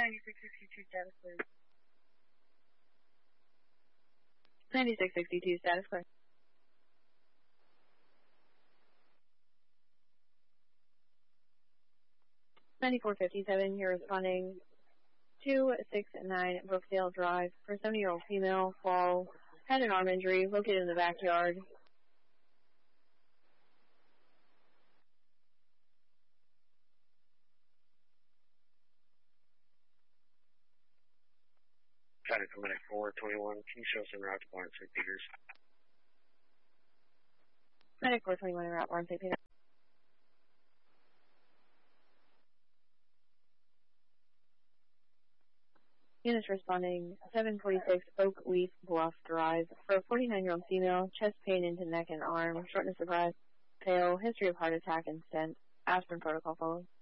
9662 status clear. 9662 status clear. 9457, you're responding 269 Brookdale Drive for a 70-year-old female, fall, had an arm injury, located in the backyard. Trying to come in at 421. Can you show us en route to Barnes St. Peters? Medic 421 en route, Barnes St. Peters. Units responding 746 Oak Leaf Bluff Drive for a 49-year-old female, chest pain into neck and arm, shortness of breath, pale, history of heart attack and stent, aspirin protocol followed.